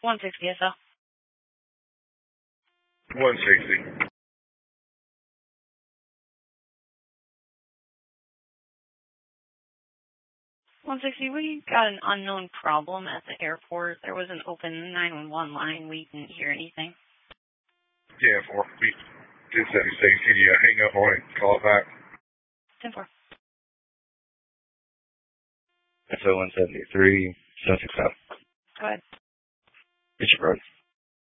160 SL. 160. 160, we got an unknown problem at the airport. There was an open 911 line. We didn't hear anything. Yeah, 4. We did 76. Can you hang up on it and call it back? 10-4. SO 173, 767. Go ahead. It's your brother.